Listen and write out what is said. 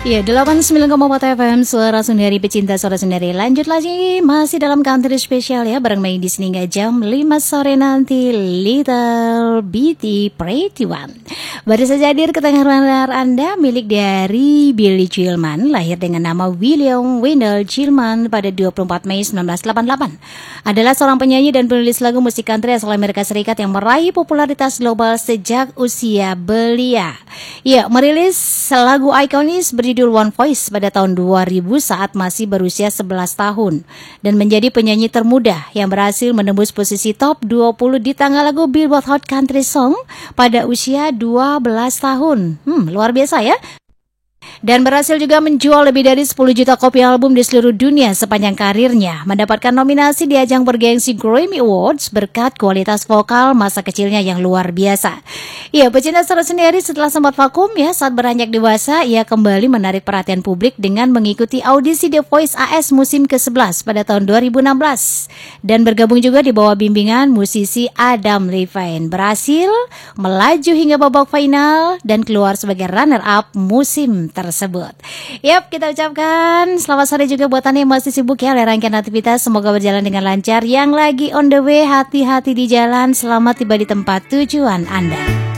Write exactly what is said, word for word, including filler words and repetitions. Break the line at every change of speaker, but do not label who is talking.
Ya, delapan puluh sembilan koma empat F M Suara Sundari, pecinta suara Sundari. Lanjut lagi, masih dalam country spesial ya, bareng Mei di sini hingga jam lima sore nanti. Little Bitty Pretty One baru saja hadir ke tengah radar Anda, milik dari Billy Gilman, lahir dengan nama William Wendell Gilman pada dua puluh empat Mei seribu sembilan ratus delapan puluh delapan. Adalah seorang penyanyi dan penulis lagu musik country asal Amerika Serikat yang meraih popularitas global sejak usia belia. Ya, merilis lagu ikonis berjudul One Voice pada tahun dua ribu saat masih berusia sebelas tahun dan menjadi penyanyi termuda yang berhasil menembus posisi top dua puluh di tangga lagu Billboard Hot Country Song pada usia dua belas tahun. Hmm, luar biasa ya. Dan berhasil juga menjual lebih dari sepuluh juta kopi album di seluruh dunia sepanjang karirnya, mendapatkan nominasi di ajang bergengsi Grammy Awards berkat kualitas vokal masa kecilnya yang luar biasa. Ya, pecinta suara sendiri setelah sempat vakum ya saat beranjak dewasa, ia kembali menarik perhatian publik dengan mengikuti audisi The Voice A S musim ke sebelas pada tahun dua ribu enam belas dan bergabung juga di bawah bimbingan musisi Adam Levine. Berhasil melaju hingga babak final dan keluar sebagai runner-up musim tersebut. tersebut. Yap, kita ucapkan selamat sore juga buat Anda yang masih sibuk ya oleh rangkaian aktivitas. Semoga berjalan dengan lancar. Yang lagi on the way, hati-hati di jalan. Selamat tiba di tempat tujuan Anda.